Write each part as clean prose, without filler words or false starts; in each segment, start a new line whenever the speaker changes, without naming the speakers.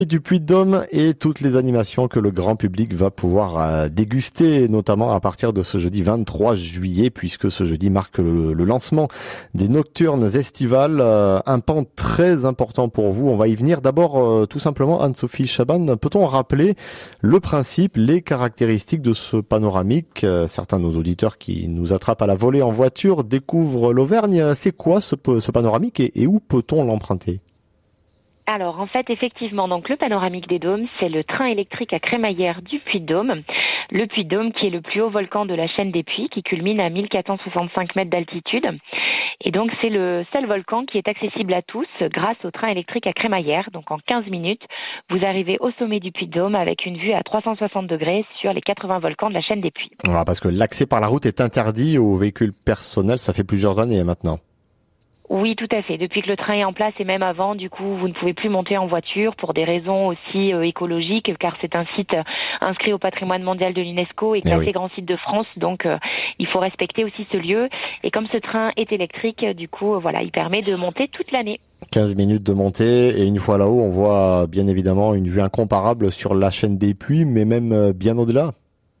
Du Puy-de-Dôme et toutes les animations que le grand public va pouvoir déguster, notamment à partir de ce jeudi 23 juillet, puisque ce jeudi marque le lancement des Nocturnes estivales, un pan très important pour vous. On va y venir. D'abord, tout simplement, Anne-Sophie Chaban, peut-on rappeler le principe, les caractéristiques de ce panoramique? Certains de nos auditeurs qui nous attrapent à la volée en voiture découvrent l'Auvergne. C'est quoi ce panoramique et où peut-on l'emprunter?
Alors en fait effectivement donc le panoramique des Dômes, c'est le train électrique à crémaillère du Puy-de-Dôme. Le Puy-de-Dôme qui est le plus haut volcan de la chaîne des Puys, qui culmine à 1465 mètres d'altitude. Et donc c'est le seul volcan qui est accessible à tous grâce au train électrique à crémaillère. Donc en 15 minutes, vous arrivez au sommet du Puy-de-Dôme avec une vue à 360 degrés sur les 80 volcans de la chaîne des Puys.
Voilà, parce que l'accès par la route est interdit aux véhicules personnels, ça fait plusieurs années maintenant.
Oui, tout à fait. Depuis que le train est en place et même avant, du coup, vous ne pouvez plus monter en voiture pour des raisons aussi écologiques, car c'est un site inscrit au patrimoine mondial de l'UNESCO et classé grand site de France. Donc, il faut respecter aussi ce lieu. Et comme ce train est électrique, du coup, voilà, il permet de monter toute l'année.
15 minutes de montée et une fois là-haut, on voit bien évidemment une vue incomparable sur la chaîne des Puys, mais même bien au-delà.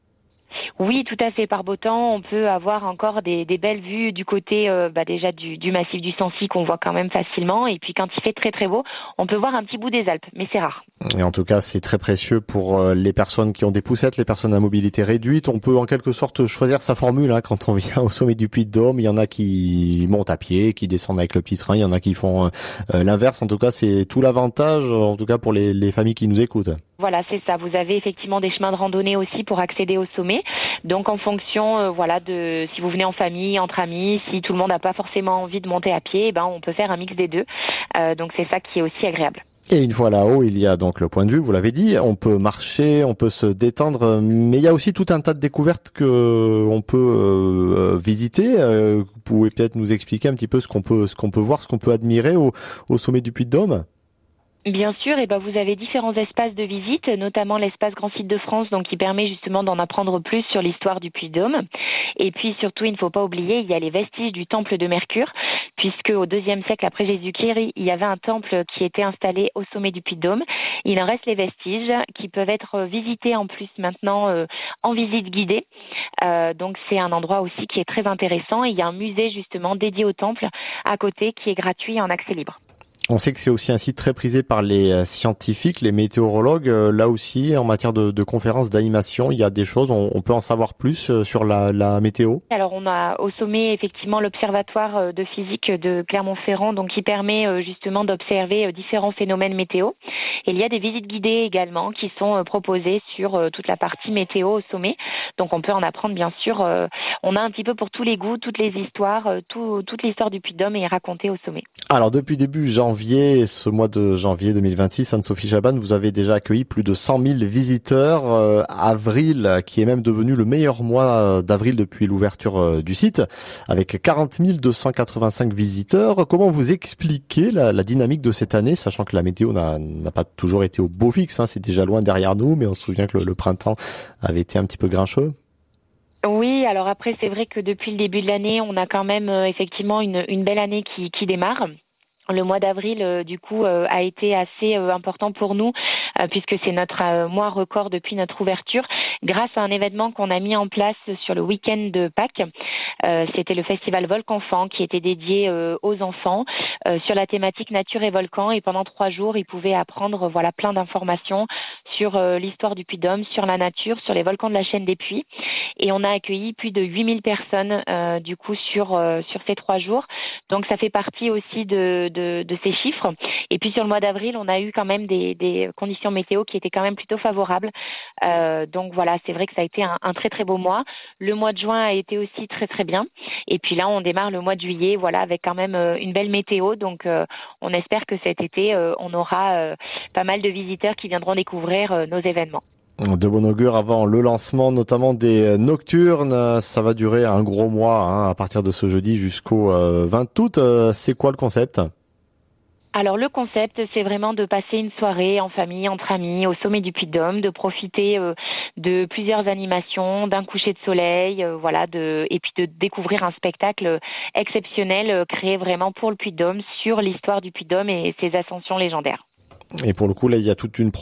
Oui, tout à fait. Par beau temps, on peut avoir encore des belles vues du côté déjà du massif du Sancy qu'on voit quand même facilement. Et puis quand il fait très très beau, on peut voir un petit bout des Alpes, mais c'est rare.
Et en tout cas, c'est très précieux pour les personnes qui ont des poussettes, les personnes à mobilité réduite. On peut en quelque sorte choisir sa formule quand on vient au sommet du Puy-de-Dôme. Il y en a qui montent à pied, qui descendent avec le petit train. Il y en a qui font l'inverse. En tout cas, c'est tout l'avantage, en tout cas pour les familles qui nous écoutent.
Voilà, c'est ça. Vous avez effectivement des chemins de randonnée aussi pour accéder au sommet. Donc en fonction de si vous venez en famille, entre amis, si tout le monde n'a pas forcément envie de monter à pied, on peut faire un mix des deux. Donc c'est ça qui est aussi agréable.
Et une fois là-haut, il y a donc le point de vue, vous l'avez dit, on peut marcher, on peut se détendre, mais il y a aussi tout un tas de découvertes que on peut visiter. Vous pouvez peut-être nous expliquer un petit peu ce qu'on peut voir, ce qu'on peut admirer au sommet du Puy-de-Dôme?
Bien sûr, vous avez différents espaces de visite, notamment l'espace Grand Site de France, donc qui permet justement d'en apprendre plus sur l'histoire du Puy-de-Dôme. Et puis surtout, il ne faut pas oublier, il y a les vestiges du temple de Mercure, puisque au IIe siècle après Jésus-Christ, il y avait un temple qui était installé au sommet du Puy-de-Dôme. Il en reste les vestiges qui peuvent être visités en plus maintenant en visite guidée. Donc c'est un endroit aussi qui est très intéressant. Et il y a un musée justement dédié au temple à côté qui est gratuit et en accès libre.
On sait que c'est aussi un site très prisé par les scientifiques, les météorologues. Là aussi, en matière de conférences, d'animation, il y a des choses, on peut en savoir plus sur la météo.
Alors on a au sommet effectivement l'observatoire de physique de Clermont-Ferrand, donc qui permet justement d'observer différents phénomènes météo. Et il y a des visites guidées également qui sont proposées sur toute la partie météo au sommet. Donc on peut en apprendre bien sûr. On a un petit peu pour tous les goûts, toutes les histoires, toute l'histoire du Puy-de-Dôme est racontée au sommet.
Alors depuis début janvier, ce mois de janvier 2026, Anne-Sophie Chaban, vous avez déjà accueilli plus de 100 000 visiteurs. Avril, qui est même devenu le meilleur mois d'avril depuis l'ouverture du site, avec 40 285 visiteurs. Comment vous expliquez la dynamique de cette année, sachant que la météo n'a pas toujours été au beau fixe, c'est déjà loin derrière nous, mais on se souvient que le printemps avait été un petit peu grincheux.
Oui, alors après c'est vrai que depuis le début de l'année, on a quand même effectivement une belle année qui démarre. Le mois d'avril, du coup, a été assez important pour nous puisque c'est notre mois record depuis notre ouverture, grâce à un événement qu'on a mis en place sur le week-end de Pâques. C'était le festival Volcanfant qui était dédié aux enfants sur la thématique nature et volcan. Et pendant 3 jours, ils pouvaient apprendre plein d'informations sur l'histoire du Puy-de-Dôme, sur la nature, sur les volcans de la chaîne des Puys. Et on a accueilli plus de 8000 personnes du coup sur ces 3 jours. Donc ça fait partie aussi de ces chiffres. Et puis sur le mois d'avril, on a eu quand même des conditions météo qui étaient quand même plutôt favorables. Donc voilà, c'est vrai que ça a été un très très beau mois. Le mois de juin a été aussi très très bien. Et puis là, on démarre le mois de juillet, avec quand même une belle météo. Donc on espère que cet été, on aura pas mal de visiteurs qui viendront découvrir nos événements.
De bon augure avant le lancement, notamment des nocturnes. Ça va durer un gros mois, à partir de ce jeudi jusqu'au 20 août. C'est quoi le concept ?
Alors le concept, c'est vraiment de passer une soirée en famille, entre amis, au sommet du Puy-de-Dôme, de profiter de plusieurs animations, d'un coucher de soleil, et puis de découvrir un spectacle exceptionnel créé vraiment pour le Puy-de-Dôme sur l'histoire du Puy-de-Dôme et ses ascensions légendaires.
Et pour le coup, là, il y a toute une